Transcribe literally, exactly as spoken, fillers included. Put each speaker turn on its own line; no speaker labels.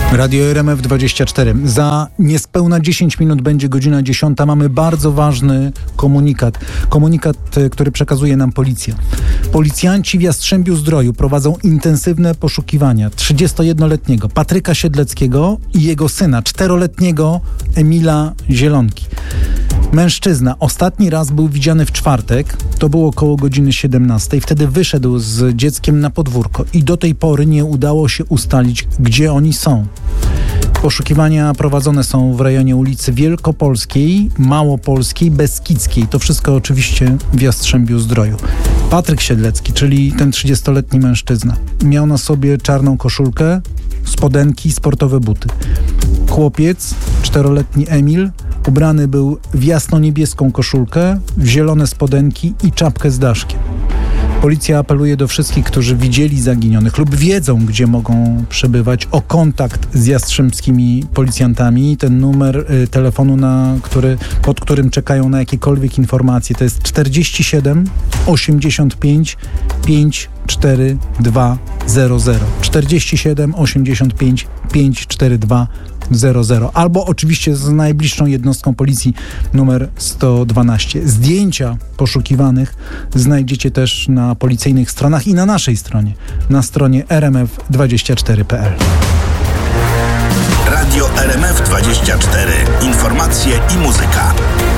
Radio R M F dwadzieścia cztery. Za niespełna dziesięć minut będzie godzina dziesiąta. Mamy bardzo ważny komunikat. Komunikat, który przekazuje nam policja. Policjanci w Jastrzębiu-Zdroju prowadzą intensywne poszukiwania trzydziestojednoletniego Patryka Siedleckiego i jego syna, czteroletniego Emila Zielonki. Mężczyzna ostatni raz był widziany w czwartek, to było około godziny siedemnastej. Wtedy wyszedł z dzieckiem na podwórko i do tej pory nie udało się ustalić, gdzie oni są. Poszukiwania prowadzone są w rejonie ulicy Wielkopolskiej, Małopolskiej, Beskidzkiej. To wszystko oczywiście w Jastrzębiu-Zdroju. Patryk Siedlecki, czyli ten trzydziestoletni mężczyzna, miał na sobie czarną koszulkę, spodenki, sportowe buty. Chłopiec, czteroletni Emil, ubrany był w jasno-niebieską koszulkę, w zielone spodenki i czapkę z daszkiem. Policja apeluje do wszystkich, którzy widzieli zaginionych lub wiedzą, gdzie mogą przebywać, o kontakt z jastrzębskimi policjantami. Ten numer y, telefonu, na który, pod którym czekają na jakiekolwiek informacje, to jest czterdzieści siedem osiemdziesiąt pięć pięćdziesiąt cztery dwa zero zero. czterdzieści siedem osiemdziesiąt pięć pięćdziesiąt cztery dwa zero zero. Albo oczywiście z najbliższą jednostką policji numer sto dwanaście. Zdjęcia poszukiwanych znajdziecie też na policyjnych stronach i na naszej stronie, na stronie r m f dwadzieścia cztery kropka p l.
Radio R M F dwadzieścia cztery. Informacje i muzyka.